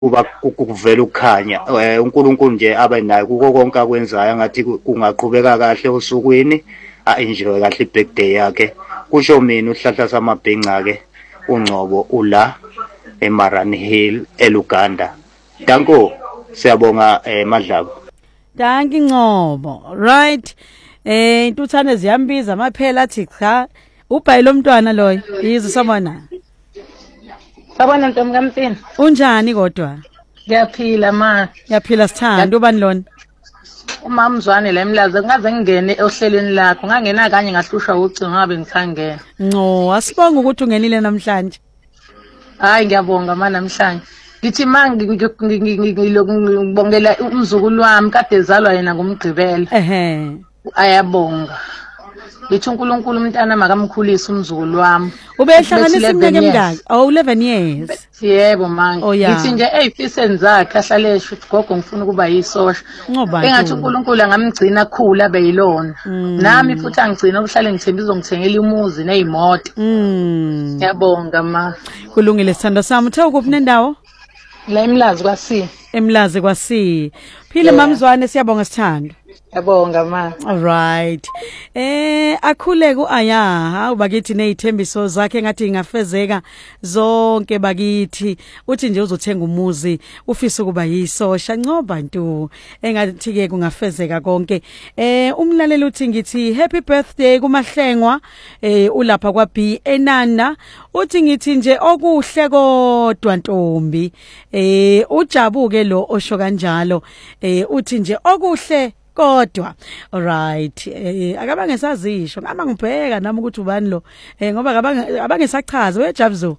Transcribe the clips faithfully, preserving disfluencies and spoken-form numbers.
kuba kuvela ukukhanya uNkulunkulu nje abe nayo kuko konke akwenzayo ngathi kungaqhubeka kahle osukwini a-enjoy kahle i-birthday yakhe. Kusho mina uhlahla samabhinca ke uNgcobo ula eMarani Hill eLuganda. Danko siyabonga Madlabu. Danki Ngcobo. Right. Eh intuthane ziyambiza amaphela athi cha ubhayi lomntwana loyo yizo sabona. Sabona Ntombi kaMfini. Unjani kodwa? Ngiyaphila ma. Ngiyaphila sithanda ubani lona? Umama Mzwane la emlaze ngaze ngingene ohlelweni lakho ngangena kanye ngahlushwa ucingo ngabe ngikhangena. No, asibonga ukuthi ungenile namhlanje. Hayi ngiyabonga ma namhlanje. Ngithi mangi ngibongela umzukulu wami kade ezalwa yena ngomgqibelo. Ehhe. Ayabonga. Ngithi uNkulunkulu umntana makamkhulisa umzukulu wami. Ubehlanganisa iminyaka emingaki? Oh eleven years. Yebo manje. Oh, yeah. Ngithi nje eyifiseni zakhe ahlaleshe gogo ngifuna ukuba yisosha. Engathi uNkulunkulu angamgcina khula beyilona. Mm. Nami futhi angigcina ukuhlale ngithemba izongithengela imuzi nezimoto. Mm. Ngiyabonga ma. Kulungile sithando sami uthe ukuphi nendawo? La emlazi kwasi. Emlazi kwasi. Phile Mama Mzwane siyabonga sithando. Yabonga ma. All right. Eh akhule ku ayaha ubakithi nezithembiso zakhe ngathi ingafezeka zonke bakithi. Uthi nje uzothenga umuzi ufisa ukuba yisosha Ngcoba ntu. Engathi ke kungafezeka konke. Eh umlaleli uthi ngithi happy birthday kuMahlengwa eh ulapha kwa B Enanda. Uthi ngithi nje okuhle kodwa Ntombi. Eh ujabuke lo osho kanjalo. Eh uthi nje okuhle kodwa. Alright. Eh akabange sazisho ngama ngibheka nami ukuthi ubani lo eh ngoba akabange abangesachaza wejabzo.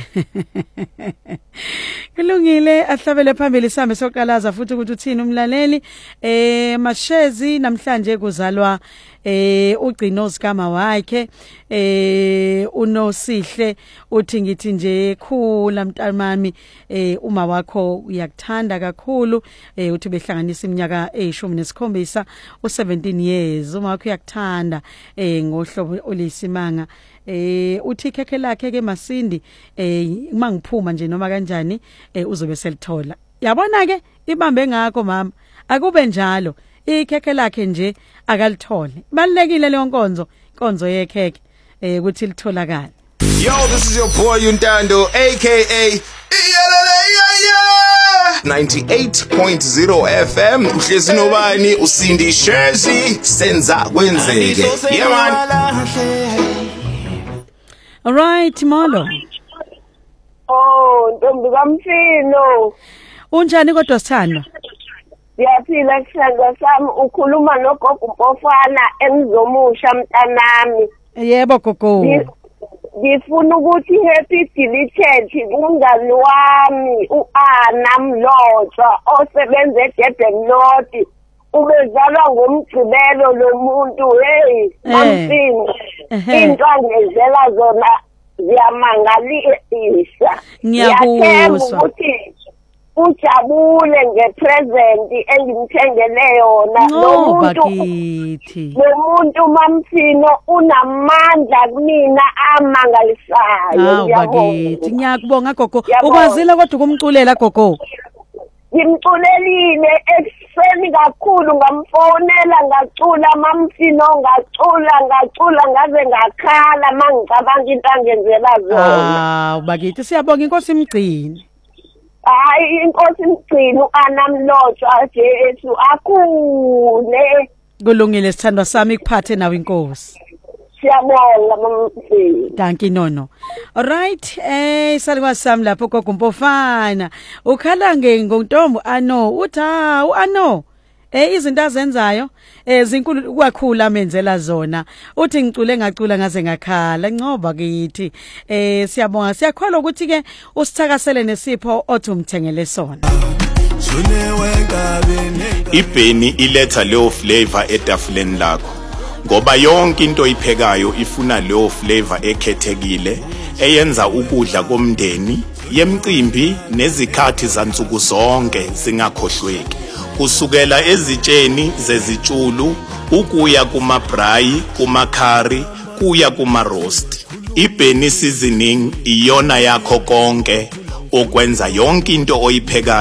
Kulungile ahlabele phambili sami soqalaza futhi ukuthi uthini umlaleli eh Mashezi namhlanje kuzalwa eh ugcino zikama wakhe eh uNosihle uthi ngithi nje khula mntamami eh uma wakho uyakuthanda kakhulu eh uthi behlanganisa iminyaka eyishumi nesikhombisa u17 years uma wakho uyakuthanda eh ngohlobo olisimanga eh uthi ikhekhe lakhe ke Masindi eh mangiphuma nje noma kanjani eh uzobe selithola yabona ke ibambe ngakho mama akube njalo ikhekhe lakhe nje akalithole balekile leyo nkonzo inkonzo yekhekhe eh ukuthi litholakala. Yo, this is your boy Untando aka ninety-eight point zero F M uhlezi nobani uSindi Shezi senza kwenzeke. Yeah man. All right Molo. Oh Ntombi kaMfino. Unjani kodwa sithando? Siyaphila sihlanza sami ukhuluma nogogo Mpofana emzomusha mntanami. Yebo gogo. Ngifuna ukuthi happy deleted kumngani wami uAna Mlotshwa osebenza eDurban North. Ubezalwa ngomgqibelo lo muntu hey Mfino. Into angezela zona ziyamangalisa. Ngiyakuzwa ukuthi ujabule ngepresent engimthengele yona lo muntu bakithi lo muntu Mamfino unamandla kumina amangalisayo bakithi ngiyakubonga gogo ukwazile kodwa ukumculela gogo ngimculelile ekseni kakhulu ngamfonela ngacula Mamfino ngacula ngacula ngaze ngakhala mangicabanga into angenzela zona ah bakithi siyabonga inkosi imgcini. Hayi inkosi imgcino uAna Mlotshwa Jesu akhule. Kulungile sithandwa sami kuphathe nawe inkosi. Siyabonga mamfini. Danki nono. All right eh salwa sami lapho gogo Mpofana. Ukhala ngengontombo ano utha uano eh izinto azenzayo eh zinkulu kwakhula amenzela zona uthi ngicule ngacula ngaze ngakhala Ngcoba kithi eh siyabonga siyakholwa ukuthi ke usithakasele nesipho othi umthengele sona. Ibheni iletha leyo flavor etafuleni lakho ngoba yonke into iphekayo ifuna leyo flavor ekhethekile eyenza ukudla komndeni yemcimbi nezikhathi zansuku zonke zingakhohlweki. Kusukela ezitsheni zezitshulu ukuya kumabrayi kumakhari kuya kuma roast. Ibheni seasoning iyona yakho konke okwenza yonke into oyiphekayo